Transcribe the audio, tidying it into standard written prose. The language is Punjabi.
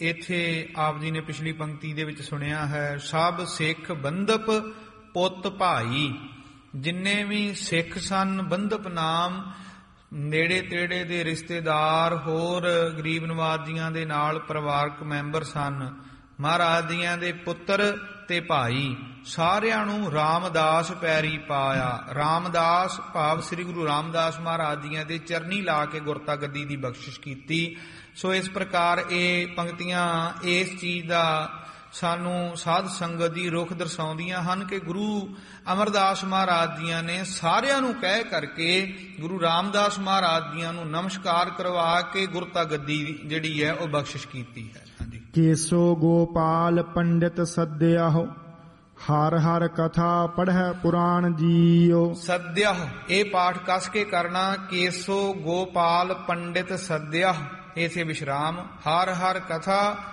ਇੱਥੇ ਆਪ ਜੀ ਨੇ ਪਿਛਲੀ ਪੰਕਤੀ ਦੇ ਵਿੱਚ ਸੁਣਿਆ ਹੈ, ਸਭ ਸਿੱਖ ਬੰਧਪ ਪੁੱਤ ਭਾਈ। ਜਿੰਨੇ ਵੀ ਸਿੱਖ ਸਨ, ਬੰਧਪ ਨਾਮ ਨੇੜੇ ਤੇੜੇ ਦੇ ਰਿਸ਼ਤੇਦਾਰ, ਹੋਰ ਗਰੀਬ ਨਵਾਜ਼ ਜੀਆਂ ਦੇ ਨਾਲ ਪਰਿਵਾਰਕ ਮੈਂਬਰ ਸਨ, ਮਹਾਰਾਜ ਜੀਆਂ ਦੇ ਪੁੱਤਰ ਤੇ ਭਾਈ, ਸਾਰਿਆਂ ਨੂੰ ਰਾਮਦਾਸ ਪੈਰੀ ਪਾਇਆ। ਰਾਮਦਾਸ ਭਾਵ ਸ੍ਰੀ ਗੁਰੂ ਰਾਮਦਾਸ ਮਹਾਰਾਜ ਜੀਆਂ ਦੇ ਚਰਨੀ ਲਾ ਕੇ ਗੁਰਤਾ ਗੱਦੀ ਦੀ ਬਖਸ਼ਿਸ਼ ਕੀਤੀ। ਸੋ ਇਸ ਪ੍ਰਕਾਰ ਇਹ ਪੰਕਤੀਆਂ ਇਸ ਚੀਜ਼ ਦਾ ਸਾਨੂੰ ਸਾਧ ਸੰਗਤ ਦੀ ਰੁਖ ਦਰਸਾਉਂਦੀਆਂ ਹਨ ਕਿ ਗੁਰੂ ਅਮਰਦਾਸ ਮਹਾਰਾਜ ਜੀਆਂ ਨੇ ਸਾਰਿਆਂ ਨੂੰ ਕਹਿ ਕਰਕੇ ਗੁਰੂ ਰਾਮਦਾਸ ਮਹਾਰਾਜ ਜੀਆਂ ਨੂੰ ਨਮਸਕਾਰ ਕਰਵਾ ਕੇ ਗੁਰਤਾ ਗੱਦੀ ਜਿਹੜੀ ਹੈ ਉਹ ਬਖਸ਼ਿਸ਼ ਕੀਤੀ ਹੈ। ਹਾਂਜੀ। ਕੇਸੋ ਗੋਪਾਲ ਪੰਡਿਤ ਸੱਦਿਆਹੁ, ਹਰ ਹਰ ਕਥਾ ਪੜ੍ਹੈ ਪੁਰਾਣ ਜੀਓ। ਸੱਦਿਆ, ਇਹ ਪਾਠ ਕਸ ਕੇ ਕਰਨਾ। ਕੇਸੋ ਗੋਪਾਲ ਪੰਡਿਤ ਸੱਦਿਆ, ਇਥੇ ਵਿਸ਼ਰਾਮ। ਹਰ ਹਰ ਕਥਾ